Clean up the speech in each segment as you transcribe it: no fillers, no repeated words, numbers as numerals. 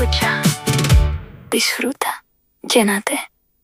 Escucha, disfruta, llénate.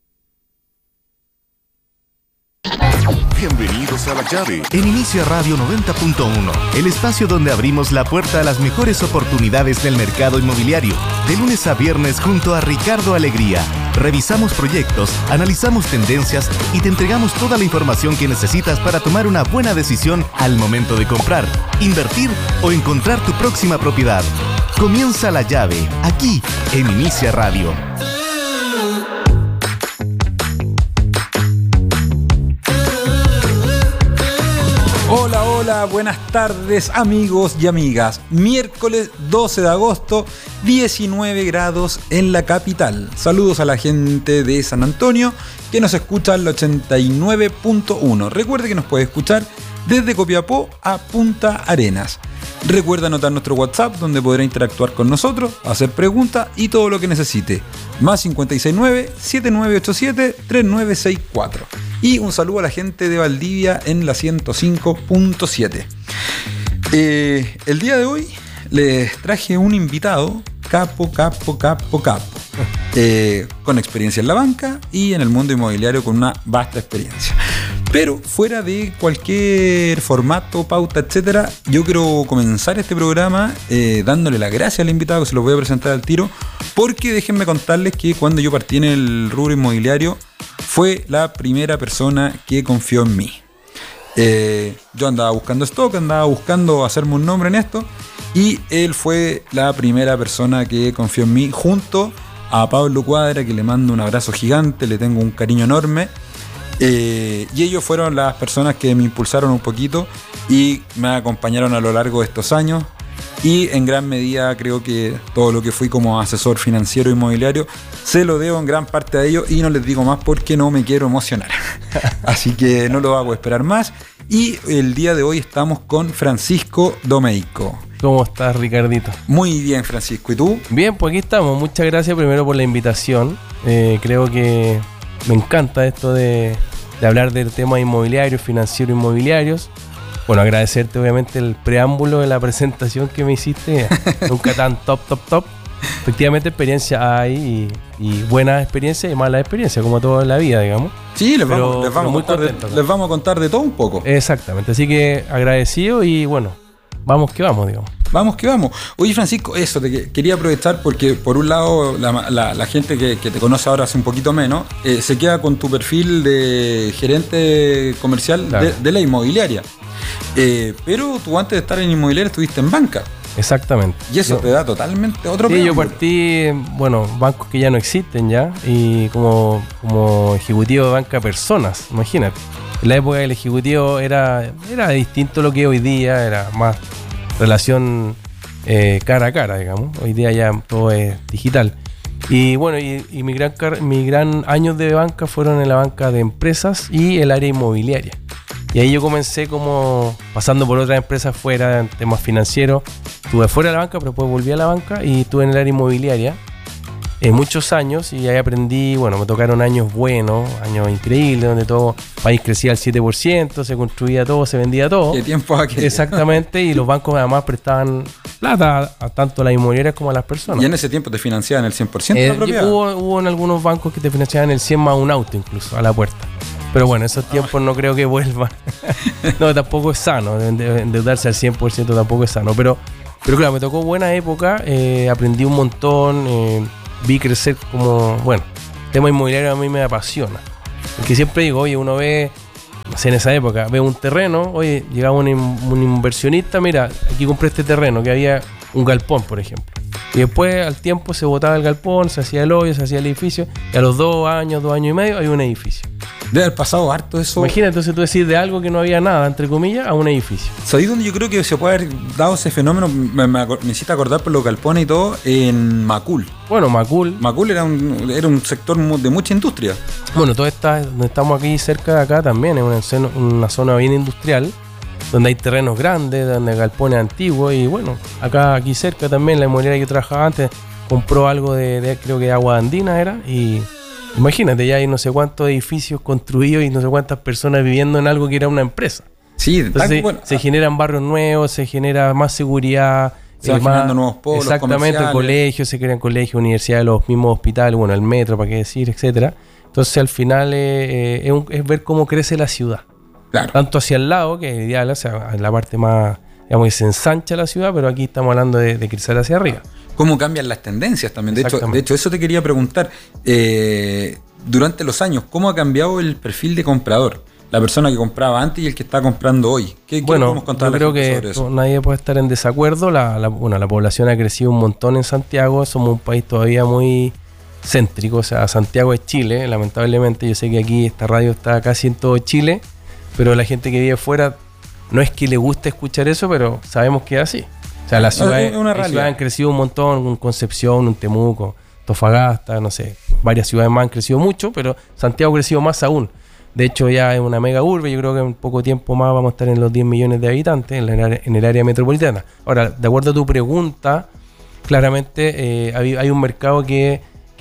Bienvenidos a La Llave en Inicia Radio 90.1, el espacio donde abrimos la puerta a las mejores oportunidades del mercado inmobiliario. De lunes a viernes junto a Ricardo Alegría. Revisamos proyectos, analizamos tendencias y te entregamos toda la información que necesitas para tomar una buena decisión al momento de comprar, invertir o encontrar tu próxima propiedad. Comienza La Llave, aquí en Inicia Radio. Hola, buenas tardes amigos y amigas. Miércoles 12 de agosto, 19 grados en la capital. Saludos a la gente de San Antonio que nos escucha al 89.1. Recuerde que nos puede escuchar desde Copiapó a Punta Arenas. Recuerda anotar nuestro WhatsApp donde podrá interactuar con nosotros, hacer preguntas y todo lo que necesite. Más 569-7987-3964. Y un saludo a la gente de Valdivia en la 105.7. El día de hoy les traje un invitado capo. Con experiencia en la banca y en el mundo inmobiliario con una vasta experiencia. Pero fuera de cualquier formato, pauta, etcétera, yo quiero comenzar este programa dándole las gracias al invitado, que se lo voy a presentar al tiro, porque déjenme contarles que cuando yo partí en el rubro inmobiliario fue la primera persona que confió en mí. Yo andaba buscando stock, andaba buscando hacerme un nombre en esto, y él fue la primera persona que confió en mí, junto a Pablo Cuadra, que le mando un abrazo gigante, le tengo un cariño enorme. Y ellos fueron las personas que me impulsaron un poquito y me acompañaron a lo largo de estos años, y en gran medida creo que todo lo que fui como asesor financiero inmobiliario se lo debo en gran parte a ellos, y no les digo más porque no me quiero emocionar. Así que no lo hago esperar más, y el día de hoy estamos con Francisco Domeico. ¿Cómo estás, Ricardito? Muy bien, Francisco, ¿y tú? Bien, pues aquí estamos. Muchas gracias primero por la invitación. Creo que me encanta esto de hablar del tema inmobiliario, financiero inmobiliarios. Bueno, agradecerte obviamente el preámbulo de la presentación que me hiciste. Nunca tan top. Efectivamente, experiencia hay y buenas experiencias y malas experiencias, como todo en la vida, digamos. Sí, les vamos a contar de todo un poco. Exactamente, así que agradecido y bueno, vamos que vamos, digamos. Vamos que vamos. Oye, Francisco, eso te quería aprovechar porque por un lado la gente que te conoce ahora hace un poquito menos se queda con tu perfil de gerente comercial, claro, de la inmobiliaria. Pero tú antes de estar en inmobiliaria estuviste en banca. Exactamente. Y eso te da totalmente otro preámbulo. Yo partí, bancos que ya no existen ya, y como ejecutivo de banca personas, imagínate. En la época el ejecutivo era distinto a lo que hoy día, era más relación cara a cara, digamos. Hoy día ya todo es digital. Y bueno, y mi gran años de banca fueron en la banca de empresas y el área inmobiliaria. Y ahí yo comencé como pasando por otras empresas fuera, en temas financieros. Estuve fuera de la banca, pero después volví a la banca y estuve en el área inmobiliaria muchos años, y ahí aprendí, me tocaron años buenos, años increíbles, donde todo el país crecía al 7%, se construía todo, se vendía todo. ¿Qué tiempo aquel? Exactamente, y los bancos además prestaban plata a tanto a las inmobiliarias como a las personas. ¿Y en ese tiempo te financiaban el 100% de la propiedad? Hubo en algunos bancos que te financiaban el 100 más un auto incluso, a la puerta. Pero bueno, esos tiempos no creo que vuelvan. No, tampoco es sano, endeudarse al 100% tampoco es sano, pero claro, me tocó buena época, aprendí un montón, vi crecer el tema inmobiliario a mí me apasiona. Porque siempre digo, oye, uno ve, no sé, en esa época, ve un terreno, oye, llegaba un inversionista, mira, aquí compré este terreno, que había un galpón, por ejemplo. Y después, al tiempo, se botaba el galpón, se hacía el hoyo, se hacía el edificio, y a los 2 años y medio, hay un edificio. Debe haber pasado harto eso. Imagínate, entonces tú decís de algo que no había nada, entre comillas, a un edificio. ¿Sabéis dónde yo creo que se puede haber dado ese fenómeno? Me hiciste acordar por los galpones y todo, en Macul. Bueno, Macul era un sector de mucha industria. Bueno, donde estamos aquí cerca de acá también, es una zona bien industrial, donde hay terrenos grandes, donde hay galpones antiguos, y bueno, aquí cerca también, la inmobiliaria que yo trabajaba antes, compró algo de creo que agua andina era, y imagínate, ya hay no sé cuántos edificios construidos y no sé cuántas personas viviendo en algo que era una empresa. Sí, entonces se generan barrios nuevos, se genera más seguridad, Se van generando nuevos polos exactamente, comerciales. colegios, se crean colegios, universidades, los mismos hospitales, bueno, el metro, para qué decir, etcétera. Entonces al final es ver cómo crece la ciudad. Claro. Tanto hacia el lado, que es ideal, o sea, en la parte más, digamos, que se ensancha la ciudad, pero aquí estamos hablando de crecer hacia arriba. Cómo cambian las tendencias también. De hecho, eso te quería preguntar. Durante los años, ¿cómo ha cambiado el perfil de comprador? La persona que compraba antes y el que está comprando hoy. ¿Qué podemos contar? Yo creo que nadie puede estar en desacuerdo. La población ha crecido un montón en Santiago. Somos un país todavía muy céntrico. O sea, Santiago es Chile, lamentablemente. Yo sé que aquí esta radio está casi en todo Chile, pero la gente que vive fuera no es que le guste escuchar eso, pero sabemos que es así. O sea, las ciudades han crecido un montón. Un Concepción, un Temuco, Antofagasta, no sé, varias ciudades más han crecido mucho, pero Santiago ha crecido más aún. De hecho, ya es una mega urbe. Yo creo que en poco tiempo más vamos a estar en los 10 millones de habitantes en el área metropolitana. Ahora, de acuerdo a tu pregunta, claramente hay un mercado que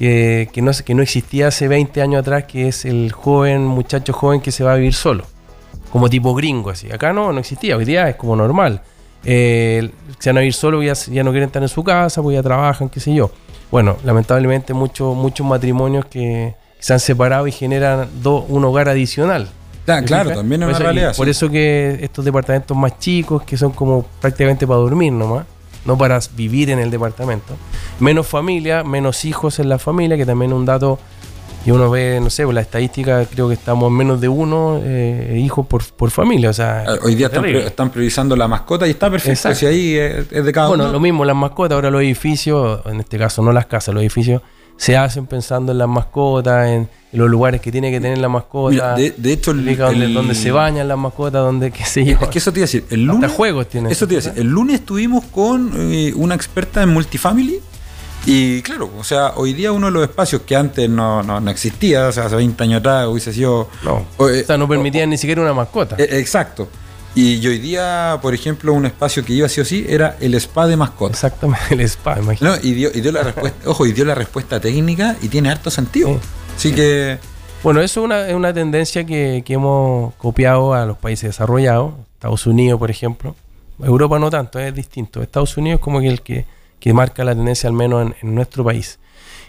no existía hace 20 años atrás, que es el muchacho joven que se va a vivir solo, como tipo gringo, así. Acá no existía, hoy día es como normal. Se van a vivir solo, ya no quieren estar en su casa, pues ya trabajan, qué sé yo. Bueno, lamentablemente muchos matrimonios que se han separado y generan un hogar adicional. Claro, también es una realidad. Por eso que estos departamentos más chicos, que son como prácticamente para dormir nomás, no para vivir en el departamento. Menos familia, menos hijos en la familia, que también es un dato que uno ve, no sé, por la estadística, creo que estamos en menos de uno hijos por familia. O sea, hoy día están priorizando la mascota y está perfecto. Exacto. Si ahí es de cada uno. Bueno, lo mismo las mascotas. Ahora los edificios, en este caso no las casas, los edificios se hacen pensando en las mascotas, en los lugares que tiene que tener la mascota. Mira, de hecho, donde se bañan las mascotas, donde qué sé yo. Es que eso te iba a decir, el lunes. Hasta juegos tiene. Eso te iba a decir, el lunes estuvimos con una experta en multifamily. Y claro, o sea, hoy día uno de los espacios que antes no existía, o sea, hace 20 años atrás hubiese sido. O sea, no permitían ni siquiera una mascota. Exacto. Y hoy día, por ejemplo, un espacio que iba sí o sí era el spa de mascotas. Exactamente, el spa, imagínate. ¿No? Y dio la respuesta, y dio la respuesta técnica y tiene harto sentido. Sí. Así que. Bueno, eso es una tendencia que hemos copiado a los países desarrollados. Estados Unidos, por ejemplo. Europa no tanto, es distinto. Estados Unidos es como que el que marca la tendencia, al menos en nuestro país.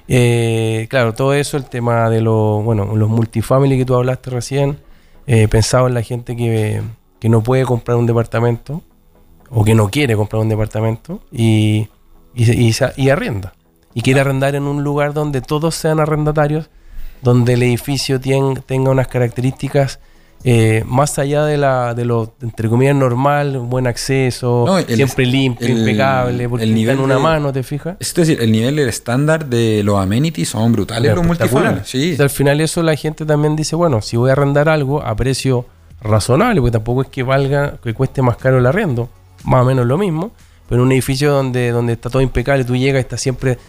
Claro, todo eso, el tema de los multifamily que tú hablaste recién, pensado en la gente que no puede comprar un departamento o que no quiere comprar un departamento y arrenda. Y quiere arrendar en un lugar donde todos sean arrendatarios, donde el edificio tenga unas características más allá de lo, entre comillas, normal, buen acceso, siempre limpio, impecable, porque está en una mano, ¿te fijas? Es decir, el nivel, el estándar de los amenities son brutales, los multifamily. Sí. Al final eso la gente también dice, bueno, si voy a arrendar algo a precio razonable, porque tampoco es que cueste más caro el arrendo, más o menos lo mismo, pero en un edificio donde está todo impecable, tú llegas y está siempre,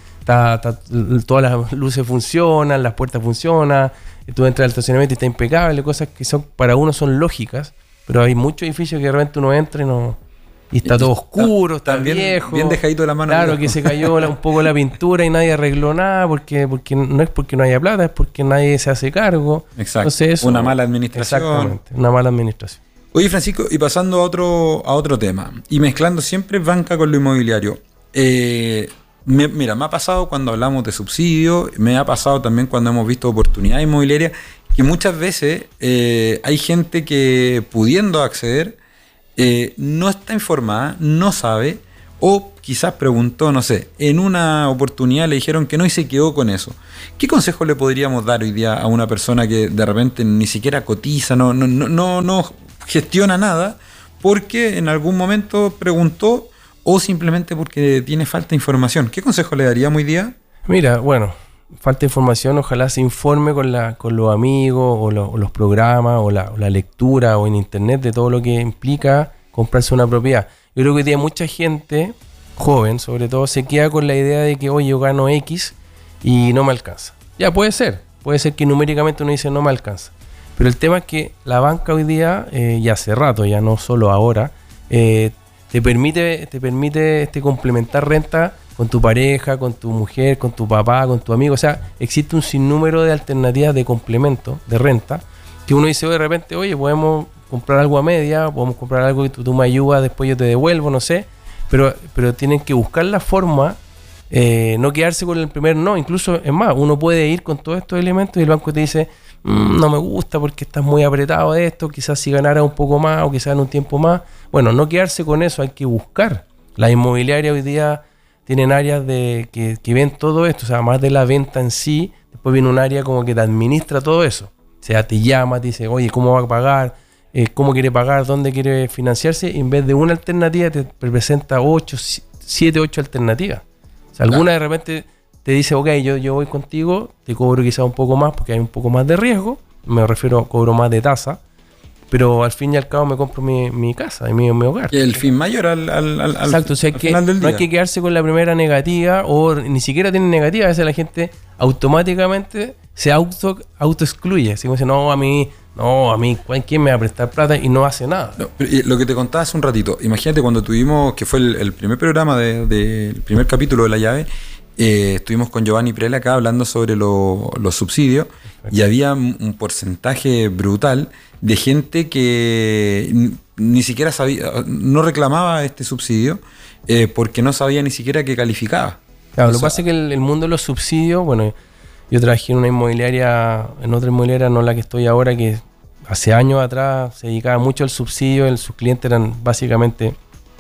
todas las luces funcionan, las puertas funcionan, tú entras al estacionamiento y está impecable, cosas que para uno son lógicas, pero hay muchos edificios que de repente uno entra y está todo oscuro, está viejo. Bien dejadito de la mano. Claro, que se cayó un poco la pintura y nadie arregló nada, porque no es porque no haya plata, es porque nadie se hace cargo. Exacto. Entonces, una mala administración. Exactamente, una mala administración. Oye, Francisco, y pasando a otro tema, y mezclando siempre banca con lo inmobiliario. Mira, me ha pasado cuando hablamos de subsidios, me ha pasado también cuando hemos visto oportunidades inmobiliarias, que muchas veces hay gente que, pudiendo acceder, no está informada, no sabe, o quizás preguntó, no sé, en una oportunidad le dijeron que no y se quedó con eso. ¿Qué consejo le podríamos dar hoy día a una persona que de repente ni siquiera cotiza, no gestiona nada, porque en algún momento preguntó o simplemente porque tiene falta de información? ¿Qué consejo le daríamos hoy día? Mira, bueno, falta de información, ojalá se informe con los amigos o los programas o la lectura o en internet de todo lo que implica comprarse una propiedad. Yo creo que hoy día mucha gente, joven sobre todo, se queda con la idea de que, oye, yo gano X y no me alcanza. Ya, puede ser que numéricamente uno dice no me alcanza. Pero el tema es que la banca hoy día, ya hace rato, ya no solo ahora, te permite complementar renta con tu pareja, con tu mujer, con tu papá, con tu amigo. O sea, existe un sinnúmero de alternativas de complemento, de renta, que uno dice de repente, oye, podemos comprar algo a media, podemos comprar algo que tú me ayudas, después yo te devuelvo, no sé. pero tienen que buscar la forma, no quedarse con el primer no. Incluso, es más, uno puede ir con todos estos elementos y el banco te dice, no me gusta porque estás muy apretado de esto, quizás si ganara un poco más o quizás en un tiempo más. Bueno, no quedarse con eso, hay que buscar. Las inmobiliarias hoy día tienen áreas que ven todo esto, o sea, más de la venta en sí, después viene un área como que te administra todo eso. O sea, te llama, te dice, oye, ¿cómo va a pagar? ¿Cómo quiere pagar? ¿Dónde quiere financiarse? Y en vez de una alternativa te presenta 7, 8 alternativas. O sea, alguna de repente te dice, ok, yo voy contigo, te cobro quizás un poco más porque hay un poco más de riesgo, me refiero a cobro más de tasa, pero al fin y al cabo me compro mi casa, mi hogar. Y el fin mayor al Exacto, o sea, al final del no día. hay que quedarse con la primera negativa, o ni siquiera tiene negativa. A veces la gente automáticamente se auto-excluye. Así como dice, no, a mí, ¿quién me va a prestar plata? Y no hace nada. No, pero lo que te contaba hace un ratito, imagínate cuando tuvimos, que fue el primer programa del primer capítulo de La Llave, estuvimos con Giovanni Prela acá hablando sobre los subsidios. Perfecto. Y había un porcentaje brutal de gente que ni siquiera sabía, no reclamaba este subsidio porque no sabía ni siquiera que calificaba. Claro, lo que pasa es que el mundo de los subsidios, bueno, yo trabajé en una inmobiliaria, en otra inmobiliaria, no la que estoy ahora, que hace años atrás se dedicaba mucho al subsidio, sus clientes eran básicamente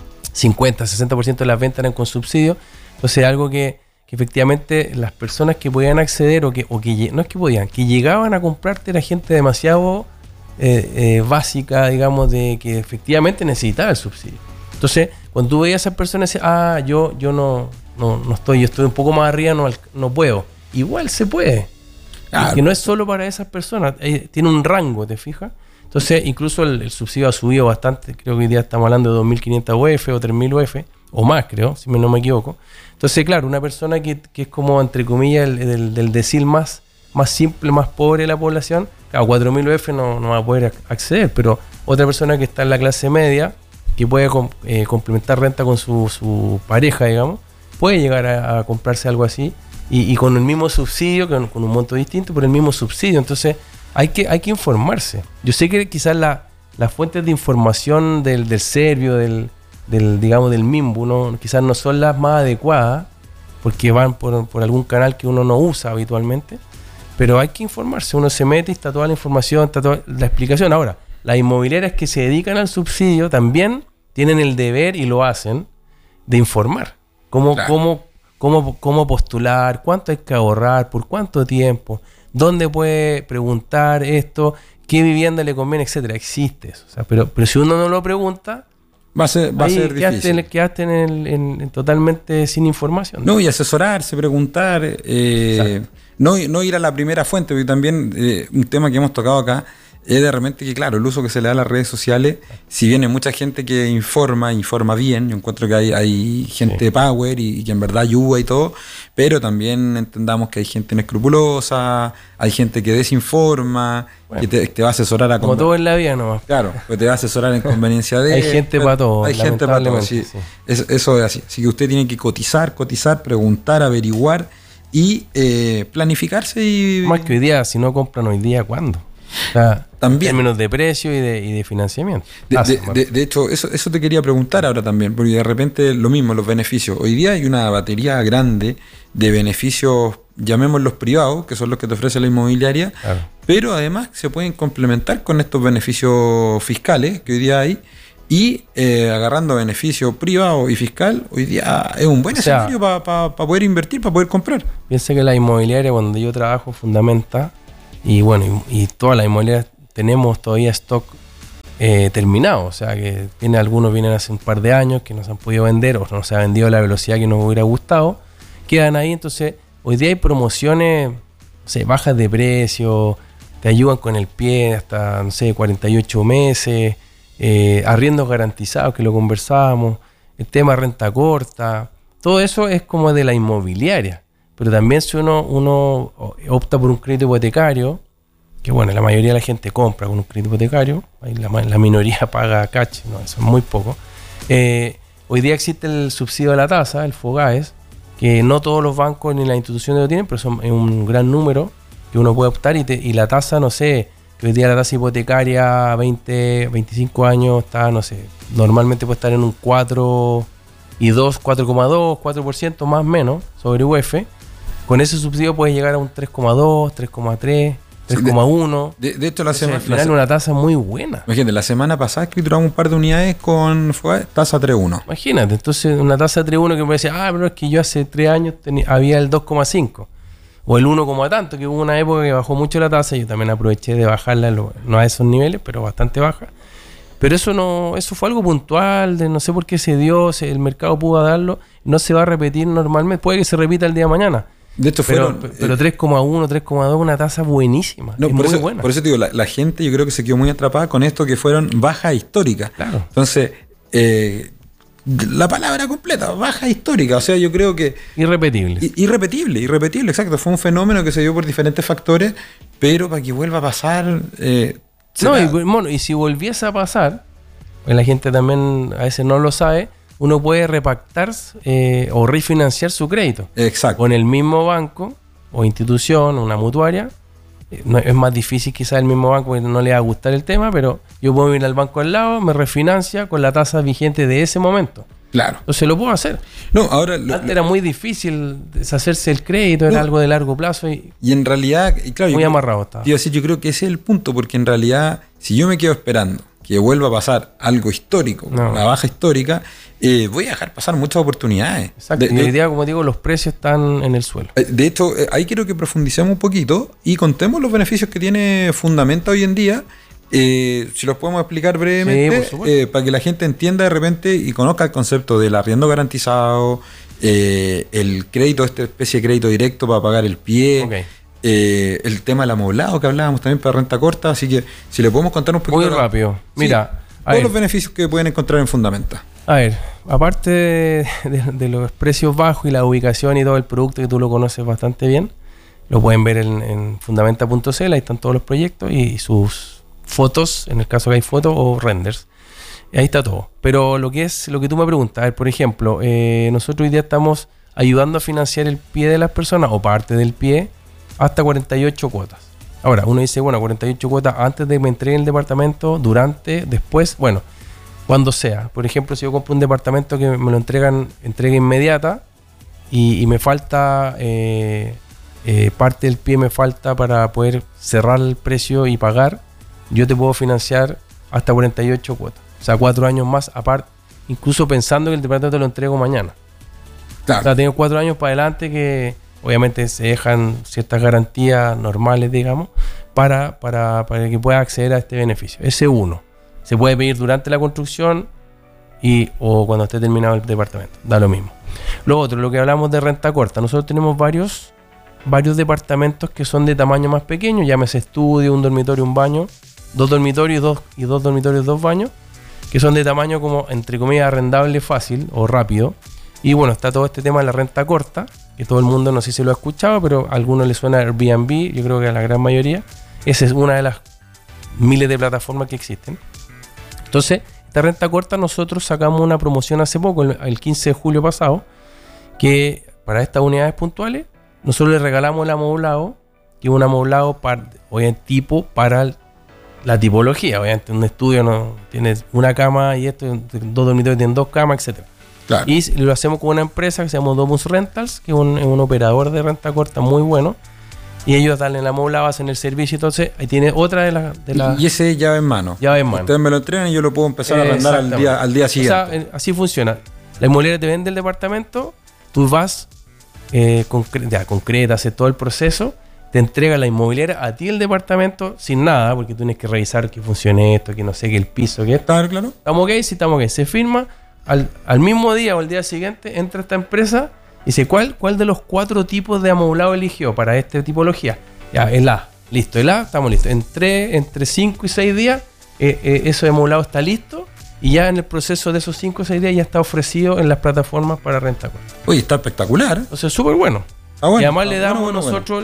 50-60% de las ventas eran con subsidio. Entonces algo que efectivamente las personas que podían acceder no es que podían, que llegaban a comprarte era gente demasiado básica, digamos, de que efectivamente necesitaba el subsidio. Entonces, cuando tú veías a esas personas, decías, yo no estoy, yo estoy un poco más arriba, no puedo. Igual se puede. Claro. Que no es solo para esas personas, tiene un rango, ¿te fijas? Entonces, incluso el subsidio ha subido bastante, creo que hoy día estamos hablando de 2.500 UF o 3.000 UF, o más creo, si no me equivoco. Entonces, claro, una persona que es como, entre comillas, del decil más simple, más pobre de la población, claro, 4.000 UF no va a poder acceder, pero otra persona que está en la clase media, que puede complementar renta con su pareja, digamos, puede llegar a comprarse algo así, y con el mismo subsidio, con un monto distinto, pero el mismo subsidio. Entonces, hay que informarse. Yo sé que quizás las fuentes de información del Servio, del MIMBU, quizás no son las más adecuadas, porque van por algún canal que uno no usa habitualmente, pero hay que informarse. Uno se mete y está toda la información, está toda la explicación. Ahora, las inmobiliarias que se dedican al subsidio también tienen el deber, y lo hacen, de informar. Cómo postular, cuánto hay que ahorrar, por cuánto tiempo, dónde puede preguntar esto, qué vivienda le conviene, etcétera. Existe eso. O sea, pero si uno no lo pregunta, va a ser difícil. Quedaste totalmente sin información. No, y asesorarse, preguntar, no ir a la primera fuente, porque también un tema que hemos tocado acá es de repente que, claro, el uso que se le da a las redes sociales, si bien hay mucha gente que informa bien, yo encuentro que hay gente power y que en verdad ayuda y todo, pero también entendamos que hay gente inescrupulosa, hay gente que desinforma, que te va a asesorar a... Como todo en la vida nomás. Claro, pues te va a asesorar en conveniencia de... Hay gente para todo. Hay gente para todo, sí. Eso es así. Así que usted tiene que cotizar, preguntar, averiguar y planificarse y... Más que hoy día, si no compran hoy día, ¿cuándo? O sea, también. En términos de precio y de financiamiento. De hecho, eso te quería preguntar ahora también, porque de repente lo mismo, los beneficios. Hoy día hay una batería grande de beneficios, llamémoslos privados, que son los que te ofrece la inmobiliaria, claro, pero además se pueden complementar con estos beneficios fiscales que hoy día hay, y agarrando beneficio privado y fiscal, hoy día es un buen escenario para poder invertir, para poder comprar. Piensa que la inmobiliaria, cuando yo trabajo, fundamenta. Y bueno, y todas las inmobiliarias tenemos todavía stock terminado, o sea que algunos vienen hace un par de años que no se han podido vender o no se ha vendido a la velocidad que nos hubiera gustado, quedan ahí. Entonces hoy día hay promociones, bajas de precio, te ayudan con el pie hasta 48 meses, arriendos garantizados, que lo conversábamos, el tema renta corta, todo eso es como de la inmobiliaria. Pero también si uno opta por un crédito hipotecario, que bueno, la mayoría de la gente compra con un crédito hipotecario, la minoría paga cash, no, eso es muy poco. Hoy día existe el subsidio de la tasa, el FOGAES, que no todos los bancos ni las instituciones lo tienen, pero es un gran número que uno puede optar, y la tasa, no sé, que hoy día la tasa hipotecaria 25 años está, no sé, normalmente puede estar en un 4, y 4,2, 4% más o menos sobre UF, con ese subsidio puedes llegar a un 3,2, 3,3, 3,1. De hecho, la Al semana final una tasa muy buena. imagínate, la semana pasada escrituramos un par de unidades con tasa 3,1. Imagínate, entonces una tasa de 3,1 que me decía, pero es que yo hace 3 años había el 2,5 o el 1, tanto, que hubo una época que bajó mucho la tasa. Yo también aproveché de bajarla, no a esos niveles, pero bastante baja. Pero eso fue algo puntual, no sé por qué se dio, el mercado pudo darlo, no se va a repetir normalmente, puede que se repita el día de mañana. De hecho, pero 3,1, 3,2, una tasa buenísima. No, es por muy eso, buena. Por eso te digo, la gente yo creo que se quedó muy atrapada con esto que fueron bajas históricas. Claro. Entonces, la palabra completa, baja histórica. O sea, yo creo que... Irrepetibles. Irrepetible, exacto. Fue un fenómeno que se dio por diferentes factores, pero para que vuelva a pasar... y si volviese a pasar, pues la gente también a veces no lo sabe, uno puede repactar o refinanciar su crédito. Exacto. Con el mismo banco o institución, una mutuaria. Es más difícil quizás el mismo banco porque no le va a gustar el tema, pero yo puedo ir al banco al lado, me refinancia con la tasa vigente de ese momento. Claro. Entonces lo puedo hacer. No, ahora antes era muy difícil deshacerse el crédito, era algo de largo plazo y en realidad, claro, muy amarrado estaba. Yo creo que ese es el punto, porque en realidad, si yo me quedo esperando que vuelva a pasar algo histórico, una baja histórica, voy a dejar pasar muchas oportunidades. Exacto. Y hoy día, como digo, los precios están en el suelo. De hecho, ahí quiero que profundicemos un poquito y contemos los beneficios que tiene Fundamenta hoy en día. Si los podemos explicar brevemente, para que la gente entienda de repente y conozca el concepto del arriendo garantizado, el crédito, esta especie de crédito directo para pagar el pie. Okay. El tema del amoblado que hablábamos también para renta corta, así que si le podemos contar un poquito. Muy rápido. Mira, todos los beneficios que pueden encontrar en Fundamenta. A ver, aparte de los precios bajos y la ubicación y todo el producto que tú lo conoces bastante bien, lo pueden ver en fundamenta.cl, ahí están todos los proyectos y sus fotos, en el caso que hay fotos o renders. Ahí está todo. Pero lo que tú me preguntas, a ver, por ejemplo, nosotros hoy día estamos ayudando a financiar el pie de las personas o parte del pie hasta 48 cuotas. Ahora, uno dice, 48 cuotas antes de que me entreguen el departamento, durante, después, cuando sea. Por ejemplo, si yo compro un departamento que me lo entrega inmediata y me falta, parte del pie me falta para poder cerrar el precio y pagar, yo te puedo financiar hasta 48 cuotas. O sea, 4 años más aparte, incluso pensando que el departamento te lo entrego mañana. Claro. O sea, tengo 4 años para adelante que obviamente se dejan ciertas garantías normales, digamos, para que pueda acceder a este beneficio. Ese uno. Se puede pedir durante la construcción o cuando esté terminado el departamento. Da lo mismo. Lo otro, lo que hablamos de renta corta. Nosotros tenemos varios departamentos que son de tamaño más pequeño. Llámese estudio, un dormitorio, un baño. 2 dormitorios y dos dormitorios, 2 baños. Que son de tamaño como, entre comillas, arrendable fácil o rápido. Y está todo este tema de la renta corta, que todo el mundo no sé si lo ha escuchado, pero a algunos les suena Airbnb, yo creo que a la gran mayoría. Esa es una de las miles de plataformas que existen. Entonces, esta renta corta nosotros sacamos una promoción hace poco, el 15 de julio pasado, que para estas unidades puntuales, nosotros le regalamos el amoblado, que es un amoblado tipo para la tipología. Obviamente un estudio no tiene una cama y 2 dormitorios tienen 2 camas, etc. Claro. Y lo hacemos con una empresa que se llama Domus Rentals, que es un operador de renta corta muy bueno. Y ellos dan el amoblado, hacen el servicio. Entonces, ahí tiene otra de las... Y ese es llave en mano. Llave en mano. Ustedes me lo entregan y yo lo puedo empezar a arrendar al día siguiente. O sea, así funciona. La inmobiliaria te vende el departamento, tú vas, concreta, haces todo el proceso, te entrega la inmobiliaria a ti el departamento sin nada, porque tú tienes que revisar que funcione esto, que no sé, que el piso, que esto. Claro. Estamos ok, sí estamos ok. Se firma. Al mismo día o el día siguiente entra esta empresa y dice, ¿cuál de los 4 tipos de amoblado eligió para esta tipología? Ya, el A. Listo, el A, estamos listos. Entre 5 y 6 días, ese amoblado está listo y ya en el proceso de esos 5 o 6 días ya está ofrecido en las plataformas para renta corta. Oye, está espectacular. Entonces, súper bueno. Y además le damos nosotros,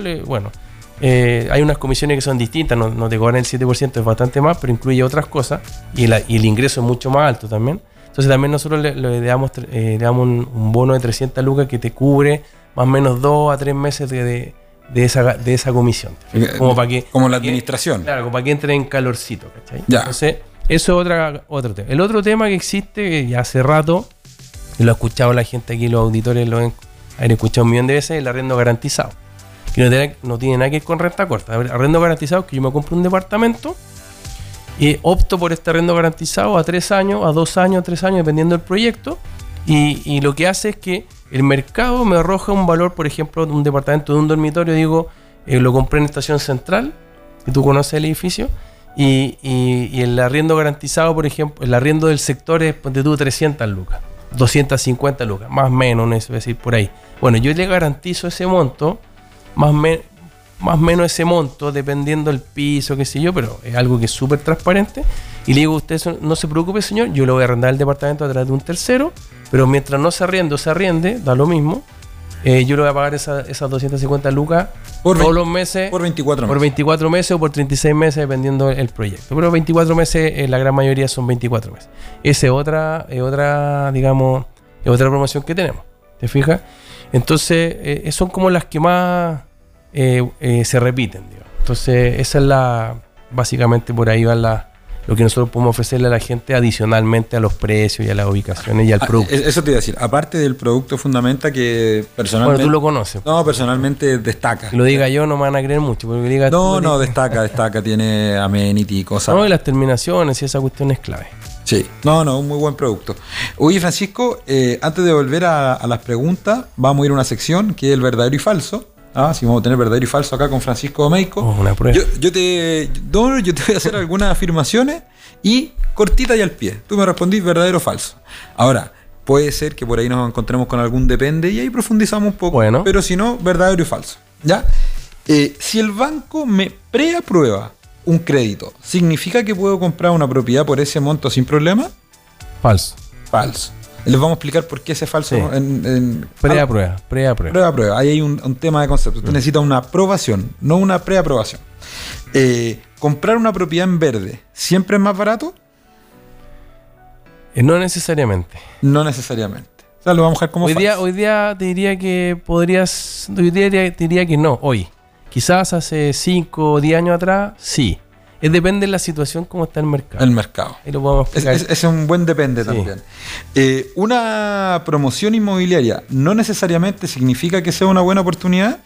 hay unas comisiones que son distintas, no te cobran el 7%, es bastante más, pero incluye otras cosas y el ingreso es mucho más alto también. Entonces también nosotros le damos un bono de 300 lucas que te cubre más o menos 2 a 3 meses de esa comisión. Como la administración. Claro, como para que entre en calorcito, ¿cachai? Ya. Entonces, eso es otro tema. El otro tema que existe, que ya hace rato Y lo ha escuchado la gente aquí, los auditores lo han escuchado un millón de veces, el arriendo garantizado. Que no tiene nada que ver con renta corta. Arriendo garantizado es que yo me compro un departamento y opto por este arriendo garantizado a 3 años, a 2 años, a 3 años, dependiendo del proyecto. Y lo que hace es que el mercado me arroja un valor, por ejemplo, de un departamento de un dormitorio, digo, lo compré en Estación Central, y tú conoces el edificio, y el arriendo garantizado, por ejemplo, el arriendo del sector es, ponte tú, 300 lucas, 250 lucas, más o menos, no es decir, por ahí. Bueno, yo le garantizo ese monto, más o menos ese monto, dependiendo del piso, qué sé yo, pero es algo que es súper transparente. Y le digo, usted no se preocupe, señor, yo le voy a arrendar el departamento a través de un tercero, pero mientras no se arriende o se arriende, da lo mismo, yo le voy a pagar esas 250 lucas todos los meses. Por 24 meses. Por 24 meses o por 36 meses, dependiendo del proyecto. Pero 24 meses, la gran mayoría son 24 meses. Esa es otra, digamos, es otra promoción que tenemos. ¿Te fijas? Entonces, son como las que más se repiten, digamos. Entonces, esa es básicamente por ahí va lo que nosotros podemos ofrecerle a la gente adicionalmente a los precios y a las ubicaciones y al producto. Eso te iba a decir, aparte del producto Fundamenta que personalmente... Bueno, tú lo conoces. No, personalmente destaca. Si lo diga yo no me van a creer mucho. Porque diga, No, destaca, tiene amenity y cosas. No, y las terminaciones y esa cuestión es clave. Sí, un muy buen producto. Oye, Francisco, antes de volver a las preguntas, vamos a ir a una sección que es el verdadero y falso. Sí, vamos a tener verdadero y falso acá con Francisco Domeyko. Una prueba. Yo te voy a hacer algunas afirmaciones y cortita y al pie. Tú me respondís verdadero o falso. Ahora, puede ser que por ahí nos encontremos con algún depende y ahí profundizamos un poco. Bueno. Pero si no, verdadero y falso. ¿Ya? Si el banco me preaprueba un crédito, ¿significa que puedo comprar una propiedad por ese monto sin problema? Falso. Falso. Les vamos a explicar por qué ese falso. Sí. Preaprueba. Preaprueba. Ahí hay un tema de concepto. Usted necesita una aprobación, no una preaprobación. ¿Comprar una propiedad en verde siempre es más barato? No necesariamente. No necesariamente. O sea, lo vamos a dejar como falso. Hoy día te diría que podrías... Hoy día te diría que no, hoy. Quizás hace 5 o 10 años atrás, sí. Depende de la situación, cómo está el mercado. El mercado. Ahí lo podemos explicar. Es un buen depende también. ¿Una promoción inmobiliaria no necesariamente significa que sea una buena oportunidad?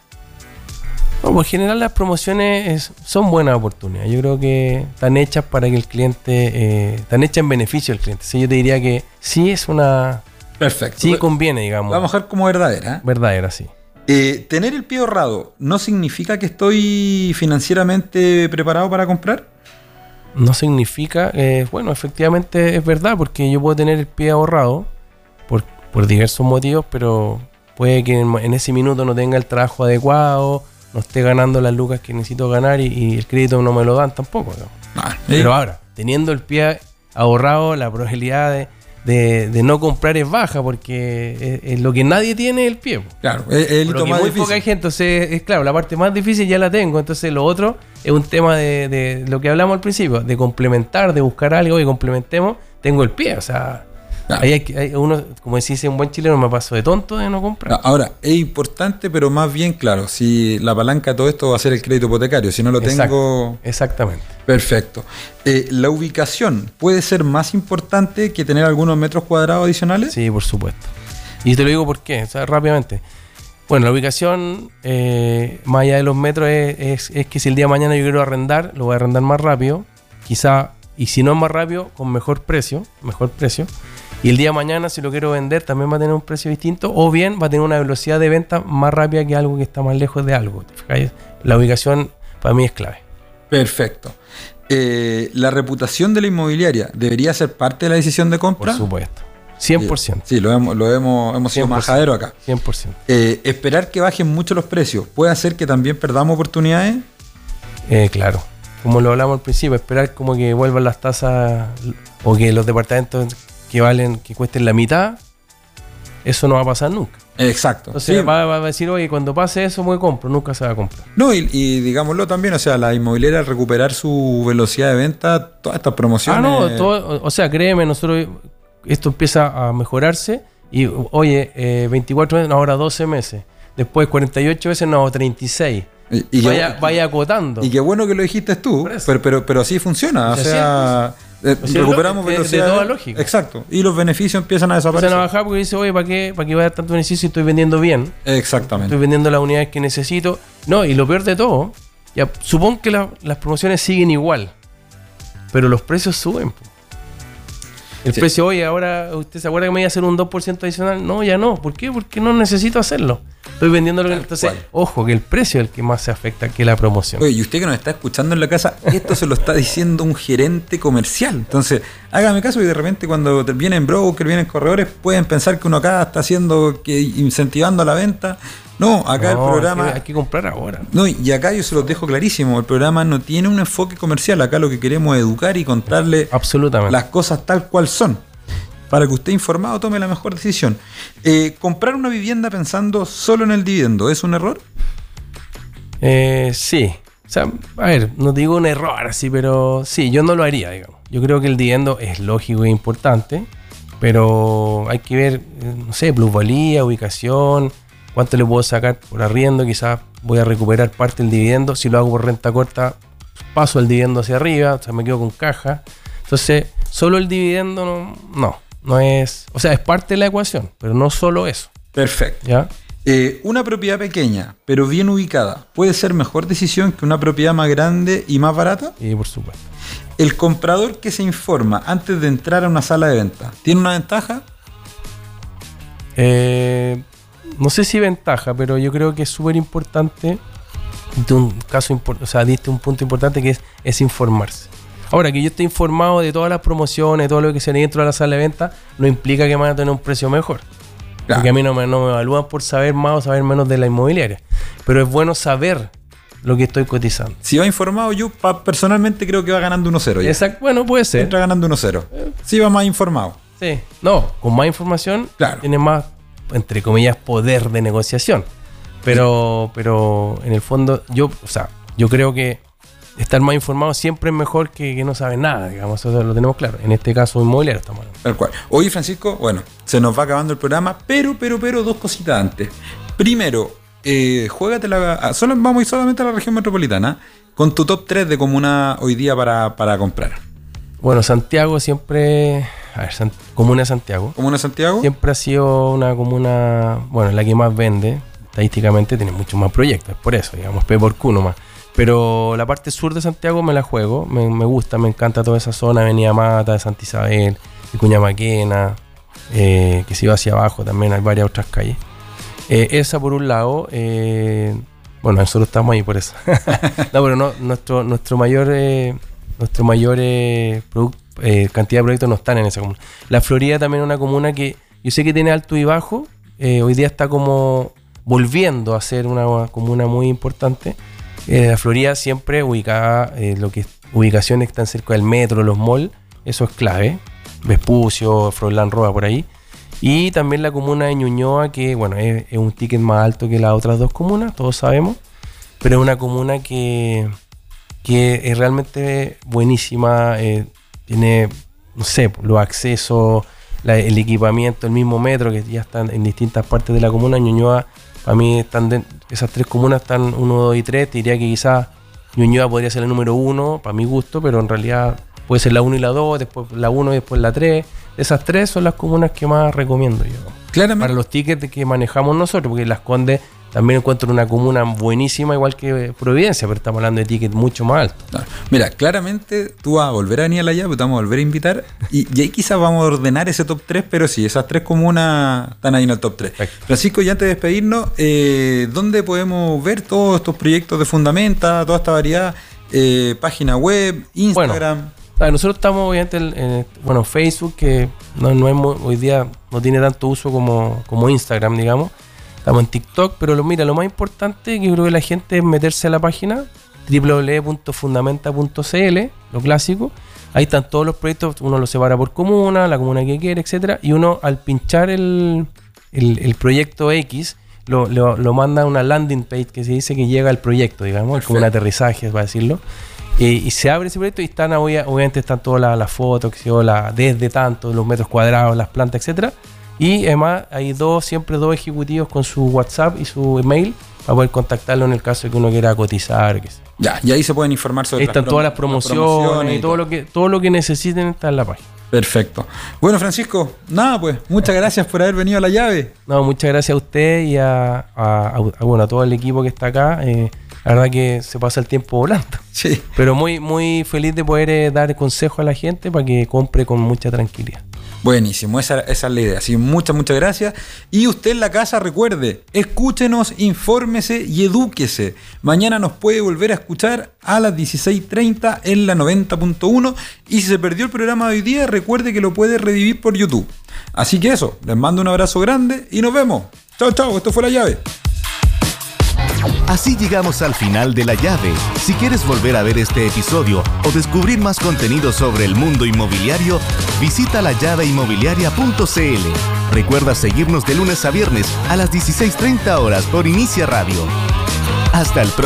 No, por general las promociones son buenas oportunidades. Yo creo que están hechas para que el cliente... están hechas en beneficio del cliente. Sí, yo te diría que sí es una... Perfecto. Sí conviene, digamos. Vamos a dejar como verdadera. Verdadera, sí. ¿Tener el pie ahorrado no significa que estoy financieramente preparado para comprar? No significa, bueno, efectivamente es verdad, porque yo puedo tener el pie ahorrado por diversos motivos, pero puede que en ese minuto no tenga el trabajo adecuado, no esté ganando las lucas que necesito ganar y el crédito no me lo dan tampoco, ¿no? Pero ahora, teniendo el pie ahorrado, la probabilidad de no comprar es baja, porque es lo que nadie tiene es el pie. Claro, es el hito más muy difícil. Poca gente, entonces, es claro, la parte más difícil ya la tengo, entonces lo otro es un tema de lo que hablamos al principio, de complementar, de buscar algo y complementemos, tengo el pie, o sea, claro. Hay uno, como decís, un buen chileno me pasó de tonto de no comprar. Ahora, es importante, pero más bien, claro, si la palanca de todo esto va a ser el crédito hipotecario, si no lo tengo... Exactamente. Perfecto. ¿La ubicación puede ser más importante que tener algunos metros cuadrados adicionales? Sí, por supuesto. Y te lo digo por qué, o sea, rápidamente. Bueno, la ubicación, más allá de los metros, es que si el día de mañana yo quiero arrendar, lo voy a arrendar más rápido, quizá, y si no es más rápido, con mejor precio. Y el día de mañana, si lo quiero vender, también va a tener un precio distinto, o bien va a tener una velocidad de venta más rápida que algo que está más lejos de algo. La ubicación para mí es clave. Perfecto. ¿La reputación de la inmobiliaria debería ser parte de la decisión de compra? Por supuesto. 100%. Sí, hemos sido majadero acá. 100%. ¿Esperar que bajen mucho los precios puede hacer que también perdamos oportunidades? Claro. Como lo hablamos al principio, esperar como que vuelvan las tasas o que los departamentos que cuesten la mitad, eso no va a pasar nunca. Exacto. Entonces sí. va a decir, oye, cuando pase eso me compro, nunca se va a comprar. No, y digámoslo también, o sea, la inmobiliaria al recuperar su velocidad de venta, todas estas promociones... o sea, créeme, nosotros, esto empieza a mejorarse y, oye, 24 meses, ahora 12 meses, después 48 meses, no, 36. Vaya acotando. Y qué bueno que lo dijiste tú, pero así funciona. O sea, recuperamos de velocidad. toda lógica. Exacto. Y los beneficios empiezan a desaparecer. Empiezan a bajar porque dice, oye, ¿para qué va a dar tanto beneficio si estoy vendiendo bien? Exactamente. Estoy vendiendo las unidades que necesito. No, y lo peor de todo, ya, supongo que las promociones siguen igual, pero los precios suben. Po. El precio, oye, ahora, ¿usted se acuerda que me iba a hacer un 2% adicional? No, ya no. ¿Por qué? Porque no necesito hacerlo. Estoy vendiendo lo que... Entonces, ojo, que el precio es el que más se afecta que la promoción. Oye, y usted que nos está escuchando en la casa, esto se lo está diciendo un gerente comercial. Entonces, hágame caso y de repente cuando vienen brokers, vienen corredores, pueden pensar que uno acá está haciendo, que incentivando la venta. No, acá el programa... Hay que comprar ahora. No, y acá yo se los dejo clarísimo. El programa no tiene un enfoque comercial. Acá lo que queremos es educar y contarle absolutamente las cosas tal cual son. Para que usted informado tome la mejor decisión. ¿Comprar una vivienda pensando solo en el dividendo es un error? Sí. O sea, a ver, no digo un error así, pero sí, yo no lo haría, digamos. Yo creo que el dividendo es lógico e importante, pero hay que ver, no sé, plusvalía, ubicación, cuánto le puedo sacar por arriendo, quizás voy a recuperar parte del dividendo. Si lo hago por renta corta, paso el dividendo hacia arriba, o sea, me quedo con caja. Entonces, solo el dividendo no es... O sea, es parte de la ecuación, pero no solo eso. Perfecto. ¿Ya? Una propiedad pequeña, pero bien ubicada, ¿puede ser mejor decisión que una propiedad más grande y más barata? Sí, por supuesto. ¿El comprador que se informa antes de entrar a una sala de venta tiene una ventaja? No sé si ventaja, pero yo creo que es súper importante. Diste un punto importante que es informarse. Ahora, que yo esté informado de todas las promociones, de todo lo que se dentro de la sala de venta, no implica que me van a tener un precio mejor. Claro. Porque a mí no me evalúan por saber más o saber menos de la inmobiliaria. Pero es bueno saber lo que estoy cotizando. Si va informado, yo personalmente creo que va ganando 1-0. Exacto, bueno, puede ser. Entra ganando 1-0. Si va más informado. Sí, no, con más información tiene más, entre comillas, poder de negociación. Pero en el fondo, yo creo que estar más informado siempre es mejor que no saber nada, digamos, eso lo tenemos claro. En este caso, inmobiliario estamos hablando. Tal cual. Oye, Francisco, bueno, se nos va acabando el programa, pero dos cositas antes. Primero, juégatela, vamos a ir solamente a la región metropolitana, con tu top 3 de comuna hoy día para comprar. Bueno, Santiago siempre... A ver, Comuna de Santiago. ¿Comuna de Santiago? Siempre ha sido una comuna, bueno, la que más vende. Estadísticamente tiene muchos más proyectos, por eso, digamos, P por Q nomás. Pero la parte sur de Santiago me la juego, me gusta, me encanta toda esa zona, Avenida Mata, de Santa Isabel, Vicuña Maquena, que se iba hacia abajo también, hay varias otras calles. Esa por un lado, bueno, nosotros estamos ahí por eso. No, pero no, nuestro mayor cantidad de proyectos no están en esa comuna. La Florida también es una comuna que yo sé que tiene alto y bajo, hoy día está como volviendo a ser una comuna muy importante. La Florida siempre ubicada, lo que es ubicaciones que están cerca del metro, los malls, eso es clave. Vespucio, Froilán Roa, por ahí. Y también la comuna de Ñuñoa, que bueno, es un ticket más alto que las otras dos comunas, todos sabemos. Pero es una comuna que es realmente buenísima, tiene, no sé, los accesos, el equipamiento, el mismo metro, que ya están en distintas partes de la comuna. Ñuñoa, para mí, esas tres comunas están 1, 2 y 3. Te diría que quizás Ñuñoa podría ser el número 1, para mi gusto, pero en realidad puede ser la 1 y la 2, después la 1 y después la 3. Esas tres son las comunas que más recomiendo yo. Claramente. Para los tickets que manejamos nosotros, porque Las Condes también encuentro una comuna buenísima, igual que Providencia, pero estamos hablando de tickets mucho más altos. No. Mira, claramente tú vas a volver a venir allá, pero te vamos a volver a invitar. Y ahí quizás vamos a ordenar ese top 3, pero sí, esas tres comunas están ahí en el top 3. Perfecto. Francisco, y antes de despedirnos, ¿dónde podemos ver todos estos proyectos de Fundamenta, toda esta variedad? Página web, Instagram. Bueno, nosotros estamos obviamente en Facebook, que no es hoy día no tiene tanto uso como Instagram, digamos. Estamos en TikTok, pero lo más importante que yo creo que la gente es meterse a la página www.fundamenta.cl, lo clásico. Ahí están todos los proyectos, uno los separa por comuna, la comuna que quiere, etcétera. Y uno al pinchar el proyecto X lo manda a una landing page que se dice que llega al proyecto, digamos, como un aterrizaje, para decirlo. Y se abre ese proyecto y están obviamente están todas las fotos, desde tanto, los metros cuadrados, las plantas, etcétera. Y además hay siempre dos ejecutivos con su WhatsApp y su email para poder contactarlo en el caso de que uno quiera cotizar. Que sea. Ya, y ahí se pueden informar sobre Ahí están todas las promociones y todo lo que necesiten está en la página. Perfecto. Bueno, Francisco, nada pues, muchas gracias por haber venido a La Llave. No, muchas gracias a usted y a todo el equipo que está acá. La verdad que se pasa el tiempo volando. Sí. Pero muy, muy feliz de poder dar consejo a la gente para que compre con mucha tranquilidad. Buenísimo, esa es la idea. Así que muchas gracias. Y usted en la casa, recuerde, escúchenos, infórmese y edúquese. Mañana nos puede volver a escuchar a las 16:30 en la 90.1. Y si se perdió el programa de hoy día, recuerde que lo puede revivir por YouTube. Así que eso, les mando un abrazo grande y nos vemos. Chao, chao, esto fue La Llave. Así llegamos al final de La Llave. Si quieres volver a ver este episodio o descubrir más contenido sobre el mundo inmobiliario, visita lallaveinmobiliaria.cl. Recuerda seguirnos de lunes a viernes a las 16:30 horas por Inicia Radio. Hasta el próximo.